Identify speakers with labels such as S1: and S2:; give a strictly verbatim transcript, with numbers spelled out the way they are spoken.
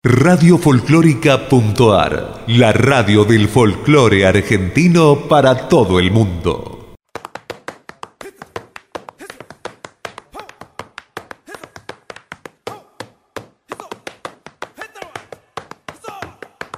S1: Radio Folclórica punto a r, la radio del folclore argentino para todo el mundo.